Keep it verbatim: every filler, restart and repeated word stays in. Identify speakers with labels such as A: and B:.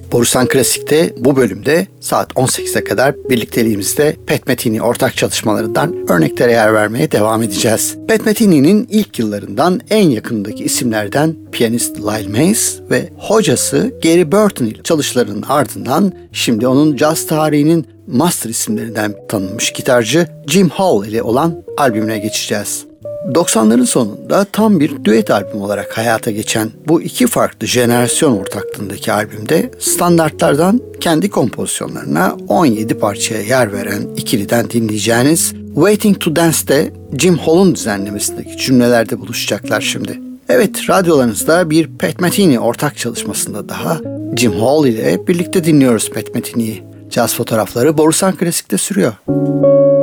A: Borusan Klasik'te bu bölümde saat on sekize kadar birlikteliğimizde Pat Metheny ortak çalışmalarından örneklere yer vermeye devam edeceğiz. Pat Metheny'nin ilk yıllarından en yakındaki isimlerden piyanist Lyle Mays ve hocası Gary Burton ile çalışmalarının ardından şimdi onun caz tarihinin master isimlerinden tanınmış gitarcı Jim Hall ile olan albümüne geçeceğiz. doksanların sonunda tam bir düet albüm olarak hayata geçen bu iki farklı jenerasyon ortaklığındaki albümde standartlardan kendi kompozisyonlarına on yedi parçaya yer veren ikiliden dinleyeceğiniz Waiting to Dance'de Jim Hall'un düzenlemesindeki cümlelerde buluşacaklar şimdi. Evet, radyolarınızda bir Pat Metheny ortak çalışmasında daha Jim Hall ile birlikte dinliyoruz Pat Metheny'yi. Caz fotoğrafları Borusan Klasik'te sürüyor.